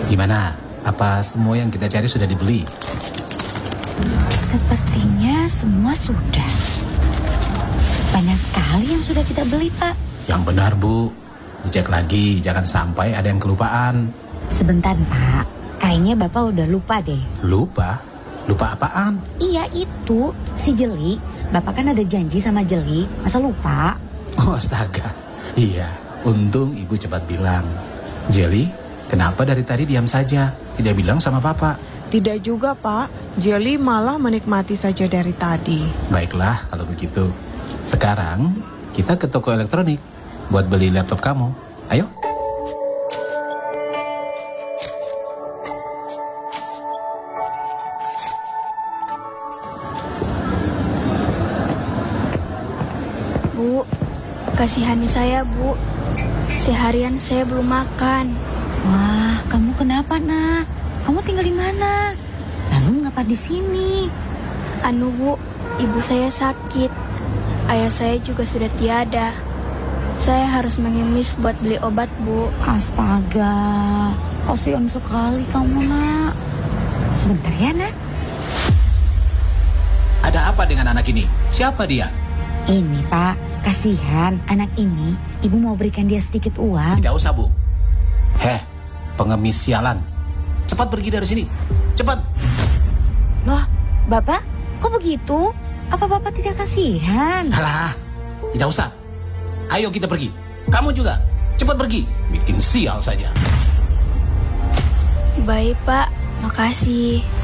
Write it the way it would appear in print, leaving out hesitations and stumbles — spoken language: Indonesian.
Gimana? Apa semua yang kita cari sudah dibeli? Sepertinya semua sudah. Banyak sekali yang sudah kita beli, Pak. Yang benar, Bu. Dicek lagi, jangan sampai ada yang kelupaan. Sebentar, Pak. Kayaknya Bapak udah lupa deh. Lupa? Lupa apaan? Iya, itu. Si Jeli. Bapak kan ada janji sama Jeli. Masa lupa? Oh, astaga. Iya, untung Ibu cepat bilang. Jelly, kenapa dari tadi diam saja? Tidak bilang sama Papa. Tidak juga, Pak. Jelly malah menikmati saja dari tadi. Baiklah kalau begitu. Sekarang kita ke toko elektronik buat beli laptop kamu. Ayo. Bu, kasihani saya, Bu. Seharian saya belum makan. Wah, kamu kenapa, Nak? Kamu tinggal di mana? Lalu ngapa di sini? Anu, Bu, ibu saya sakit. Ayah saya juga sudah tiada. Saya harus mengemis buat beli obat, Bu. Astaga, kasihan sekali kamu, Nak. Sebentar ya, Nak. Ada apa dengan anak ini? Siapa dia? Ini, Pak, kasihan anak ini. Ibu mau berikan dia sedikit uang. Tidak usah, Bu. Pengemis sialan. Cepat pergi dari sini. Cepat. Loh, Bapak, kok begitu? Apa Bapak tidak kasihan? Alah, tidak usah. Ayo kita pergi. Kamu juga. Cepat pergi. Bikin sial saja. Baik, Pak. Makasih.